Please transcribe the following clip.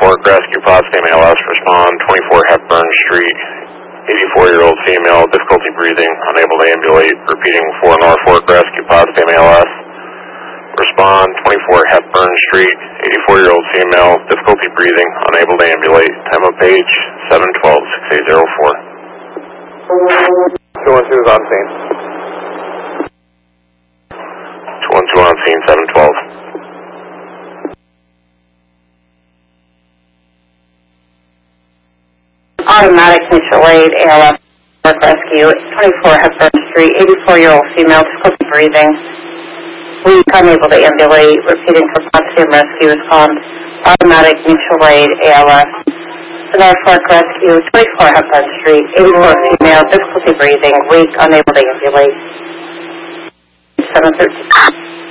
Norfolk Rescue Potsdam ALS, respond 24 Hepburn Street, 84-year-old female, difficulty breathing, unable to ambulate, repeating 4 Norfolk Rescue Potsdam ALS. Respond 24 Hepburn Street, 84-year-old female, difficulty breathing, unable to ambulate, time of page 712-6804. 212 is on scene. 212 on scene, 712. Automatic mutual aid, ALS, rescue, 24 Hepburn Street, 84-year-old female, difficulty breathing, weak, unable to ambulate, repeating for Potsdam rescue, respond, automatic mutual aid, ALS, Norfolk Rescue, 24 Hepburn Street, 84 female, difficulty breathing, weak, unable to ambulate, 713.